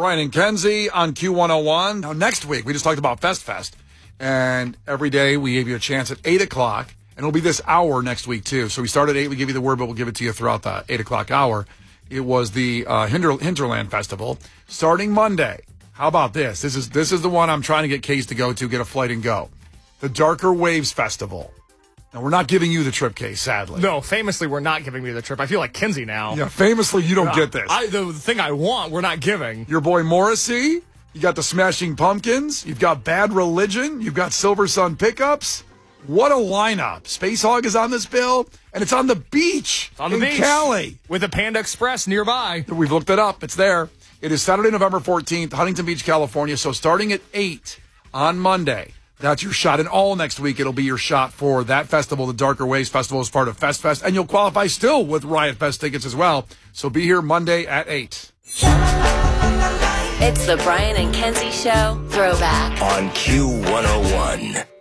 Brian and Kenzie on Q101. Now, next week, we just talked about Fest. And every day we gave you a chance at 8 o'clock. And it'll be this hour next week, too. So we start at 8. We give you the word, but we'll give it to you throughout the 8 o'clock hour. It was the Hinterland Festival starting Monday. How about this? This is the one I'm trying to get Case to go to, get a flight and go. The Darker Waves Festival. Now, we're not giving you the trip, Case, sadly. No, famously, we're not giving me the trip. I feel like Kinsey now. Yeah, famously, you don't get this. The thing I want, we're not giving. Your boy Morrissey. You got the Smashing Pumpkins. You've got Bad Religion. You've got Silver Sun Pickups. What a lineup. Space Hog is on this bill, and it's on the beach in Cali. With the Panda Express nearby. We've looked it up. It's there. It is Saturday, November 14th, Huntington Beach, California. So starting at 8 on Monday, that's your shot. And all next week, it'll be your shot for that festival. The Darker Waves Festival is part of Fest. And you'll qualify still with Riot Fest tickets as well. So be here Monday at 8. It's the Brian and Kenzie Show Throwback on Q101.